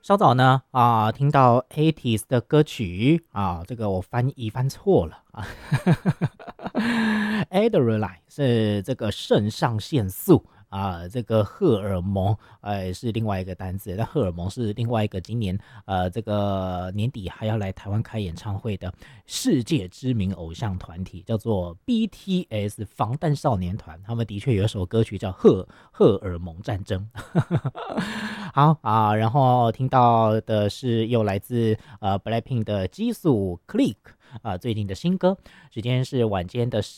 稍早呢听到 80s 的歌曲这个我翻译翻错了Adrenaline 是这个肾上腺素这个荷尔蒙，是另外一个单字。那荷尔蒙是另外一个今年这个年底还要来台湾开演唱会的世界知名偶像团体，叫做 BTS 防弹少年团。他们的确有一首歌曲叫荷尔蒙战争。好然后听到的是又来自BLACKPINK 的激素 Click。最近的新歌，时间是晚间的